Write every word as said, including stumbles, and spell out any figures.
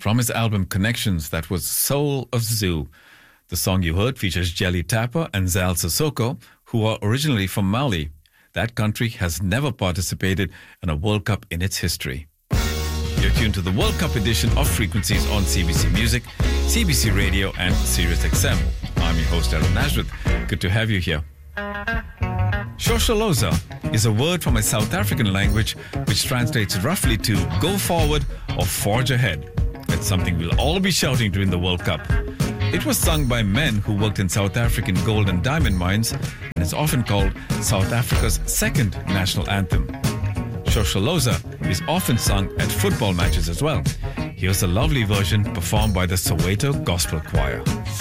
From his album Connections, that was Soul of Zoo. The song you heard features Jelly Tapper and Zal Sissoko, who are originally from Mali. That country has never participated in a World Cup in its history. You're tuned to the World Cup edition of Frequencies on C B C Music, C B C Radio and Sirius X M. I'm your host, Aaron Nazareth. Good to have you here. Shosholoza is a word from a South African language which translates roughly to go forward or forge ahead. It's something we'll all be shouting during the World Cup. It was sung by men who worked in South African gold and diamond mines and is often called South Africa's second national anthem. Shosholoza is often sung at football matches as well. Here's a lovely version performed by the Soweto Gospel Choir.